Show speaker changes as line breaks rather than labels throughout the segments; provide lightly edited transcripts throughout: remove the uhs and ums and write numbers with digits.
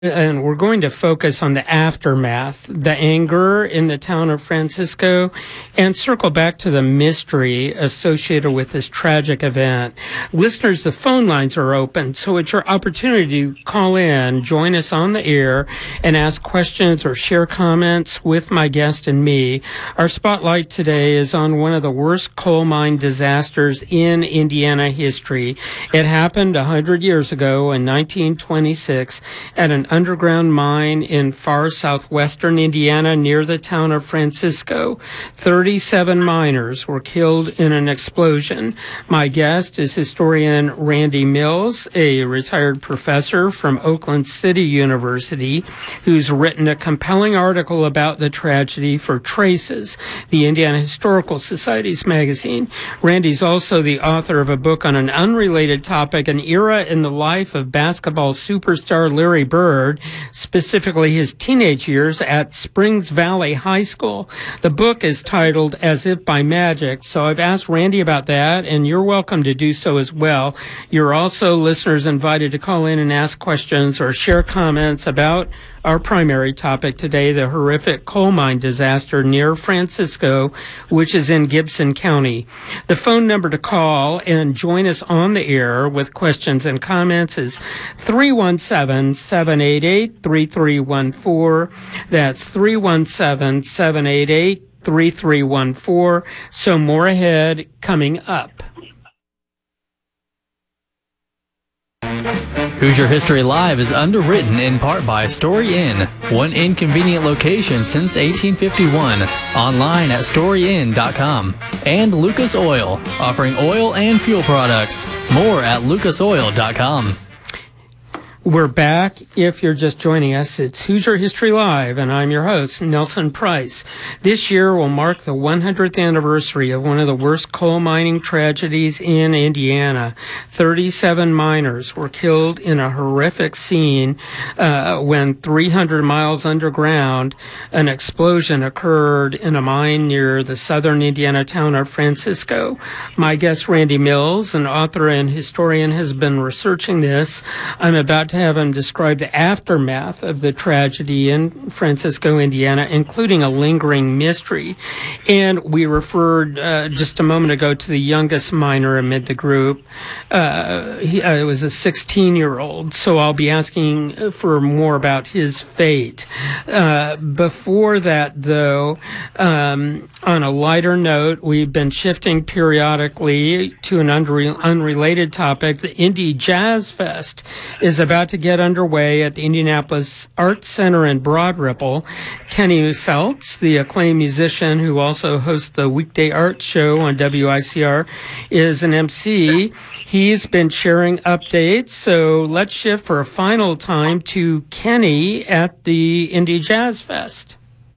And we're going to focus on the aftermath, the anger in the town of Francisco, and circle back to the mystery associated with this tragic event. Listeners, the phone lines are open, so it's your opportunity to call in, join us on the air, and ask questions or share comments with my guest and me. Our spotlight today is on one of the worst coal mine disasters in Indiana history. It happened 100 years ago in 1926 at an underground mine in far southwestern Indiana near the town of Francisco. 37 miners were killed in an explosion. My guest is historian Randy Mills, a retired professor from Oakland City University, who's written a compelling article about the tragedy for Traces, the Indiana Historical Society's magazine. Randy's also the author of a book on an unrelated topic, an era in the life of basketball superstar Larry Bird, specifically his teenage years at Springs Valley High School. The book is titled As If by Magic, so I've asked Randy about that, and you're welcome to do so as well. You're also, listeners, invited to call in and ask questions or share comments about our primary topic today, the horrific coal mine disaster near Francisco, which is in Gibson County. The phone number to call and join us on the air with questions and comments is 317-788-3314. That's 317-788-3314. So more ahead coming up.
Hoosier History Live is underwritten in part by Story Inn, one inconvenient location since 1851, online at storyinn.com, and Lucas Oil, offering oil and fuel products. More at lucasoil.com.
We're back. If you're just joining us, it's Hoosier History Live, and I'm your host, Nelson Price. This year will mark the 100th anniversary of one of the worst coal mining tragedies in Indiana. 37 miners were killed in a horrific scene when 300 miles underground, an explosion occurred in a mine near the southern Indiana town of Francisco. My guest, Randy Mills, an author and historian, has been researching this. I'm about to have him describe the aftermath of the tragedy in Francisco, Indiana, including a lingering mystery. And we referred just a moment ago to the youngest miner amid the group. It was a 16-year-old, so I'll be asking for more about his fate. Before that, though, on a lighter note, we've been shifting periodically to an unrelated topic. The Indy Jazz Fest is about to get underway at the Indianapolis Arts Center in Broad Ripple. Kenny Phelps, the acclaimed musician who also hosts the weekday art show on WICR, is an MC. He's been sharing updates, so let's shift for a final time to Kenny at the Indy Jazz Fest.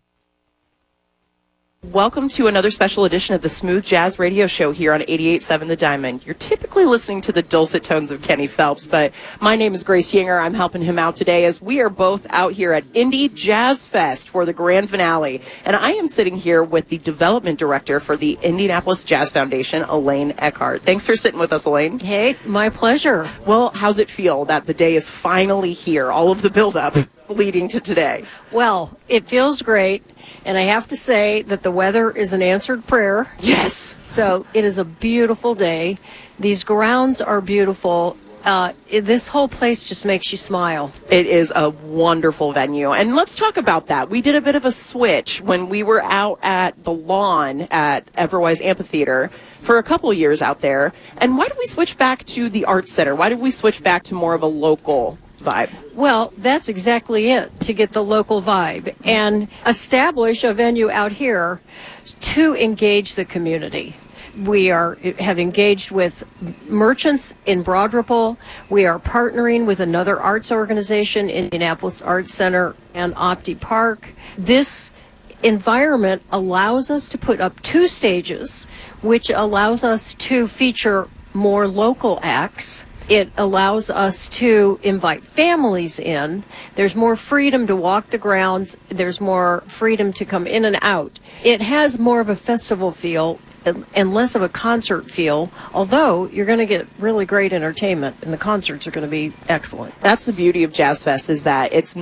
Welcome to another special edition of the Smooth Jazz Radio Show here on 88.7 The Diamond. You're typically listening to the dulcet tones of Kenny Phelps, but my name is Grace Yinger. I'm helping him out today as we are both out here at Indy Jazz Fest for the grand finale. And I am sitting here with the development director for the Indianapolis Jazz Foundation, Elaine Eckhart. Thanks for sitting with us, Elaine.
Hey, my pleasure.
Well, how's it feel that the day is finally here, all of the buildup leading to today?
Well, it feels great. And I have to say that the weather is an answered prayer.
Yes.
So it is a beautiful day. These grounds are beautiful. This whole place just makes you smile.
It is a wonderful venue. And let's talk about that. We did a bit of a switch when we were out at the lawn at Everwise Amphitheater for a couple years out there. And why did we switch back to the Arts Center? Why did we switch back to more of a local vibe?
Well, that's exactly it, to get the local vibe and establish a venue out here to engage the community. We have engaged with merchants in Broad Ripple. We are partnering with another arts organization, Indianapolis Arts Center and Opti Park. This environment allows us to put up 2 stages, which allows us to feature more local acts. It allows us to invite families in. There's more freedom to walk the grounds. There's more freedom to come in and out. It has more of a festival feel and less of a concert feel, although you're going to get really great entertainment and the concerts are going to be excellent.
That's the beauty of Jazz Fest, is that it's